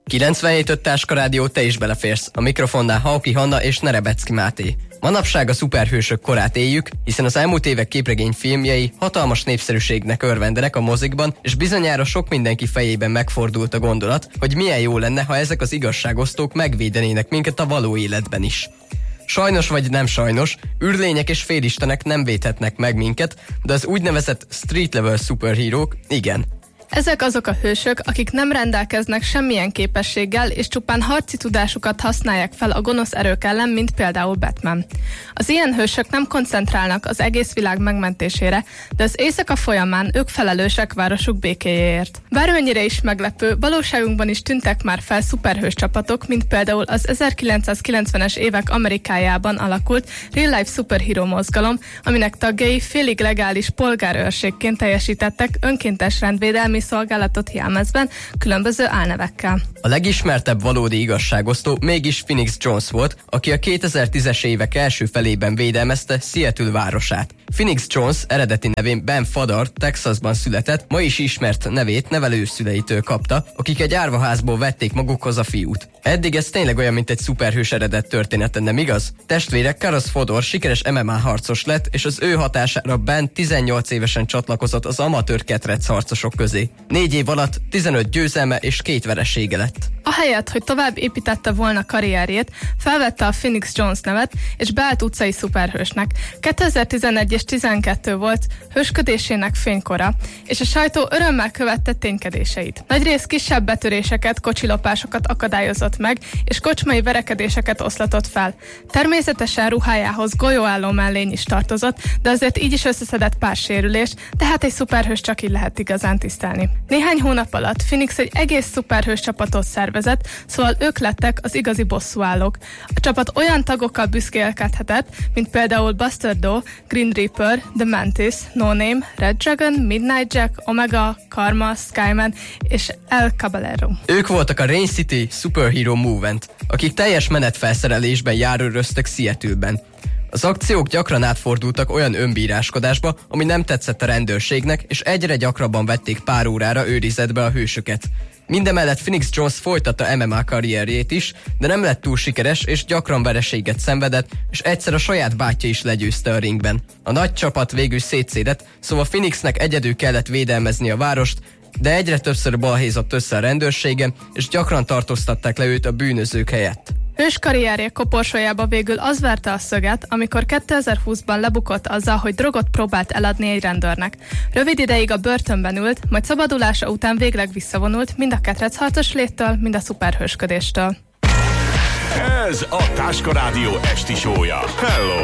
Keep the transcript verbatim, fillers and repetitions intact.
kilencvenhét öt Táska Rádió, te is beleférsz. A mikrofonnál Hauki Hanna és Nerebecki Máté. Manapság a szuperhősök korát éljük, hiszen az elmúlt évek képregényfilmjei hatalmas népszerűségnek örvendenek a mozikban, és bizonyára sok mindenki fejében megfordult a gondolat, hogy milyen jó lenne, ha ezek az igazságosztók megvédenének minket a való életben is. Sajnos vagy nem sajnos, űrlények és félistenek nem védhetnek meg minket, de az úgynevezett street level szuperhírók igen. Ezek azok a hősök, akik nem rendelkeznek semmilyen képességgel, és csupán harci tudásukat használják fel a gonosz erők ellen, mint például Batman. Az ilyen hősök nem koncentrálnak az egész világ megmentésére, de az éjszaka folyamán ők felelősek városuk békéjéért. Bármennyire is meglepő, valóságunkban is tűntek már fel szuperhős csapatok, mint például az ezerkilencszázkilencvenes évek Amerikájában alakult Real Life Superhero mozgalom, aminek tagjai félig legális polgárőrségként teljesítettek önkéntes rendvédelmi szolgálatot jelmezben, különböző álnevekkel. A legismertebb valódi igazságosztó mégis Phoenix Jones volt, aki a kétezer-tízes évek első felében védelmezte Seattle városát. Phoenix Jones eredeti nevén Ben Fadar Texasban született, ma is ismert nevét nevelőszüleitől kapta, akik egy árvaházból vették magukhoz a fiút. Eddig ez tényleg olyan, mint egy szuperhős eredet története, nem igaz? Testvére Karras Fodor sikeres em em á harcos lett, és az ő hatására Ben tizennyolc évesen csatlakozott az amatőr ketrec harcosok közé. Négy év alatt tizenöt győzelme és két veresége lett. Ahelyett, hogy tovább építette volna karrierjét, felvette a Phoenix Jones nevet, és beállt utcai szuperhősnek. kétezer-tizenegy és tizenkettő volt hősködésének fénykora, és a sajtó örömmel követte ténykedéseit. Nagyrészt kisebb betöréseket, kocsilopásokat akadályozott meg, és kocsmai verekedéseket oszlatott fel. Természetesen ruhájához golyóálló mellény is tartozott, de azért így is összeszedett pár sérülés, tehát egy szuperhős csak így lehet igazán tisztelni. Néhány hónap alatt Phoenix egy egész szuperhős csapatot szervezett, szóval ők lettek az igazi bosszúállók. A csapat olyan tagokkal büszkélkedhetett, mint például Buster Doe, Green Reaper, The Mantis, No Name, Red Dragon, Midnight Jack, Omega, Karma, Skyman és El Caballero. Ők voltak a Rain City Superhero Movement, akik teljes menetfelszerelésben járőröztek Seattle-ben. Az akciók gyakran átfordultak olyan önbíráskodásba, ami nem tetszett a rendőrségnek, és egyre gyakrabban vették pár órára őrizetbe a hősöket. Mindemellett Phoenix Jones folytatta em em á karrierjét is, de nem lett túl sikeres, és gyakran vereséget szenvedett, és egyszer a saját bátyja is legyőzte a ringben. A nagy csapat végül szétszédett, szóval Phoenixnek egyedül kellett védelmezni a várost, de egyre többször balhézott össze a rendőrsége, és gyakran tartóztatták le őt a bűnözők helyett. Hős karrierje koporsójába végül az verte a szöget, amikor kétezer-húszban lebukott azzal, hogy drogot próbált eladni egy rendőrnek. Rövid ideig a börtönben ült, majd szabadulása után végleg visszavonult mind a ketrecharcos léttől, mind a szuperhősködéstől. Ez a Táska Rádió esti show-ja. Hello!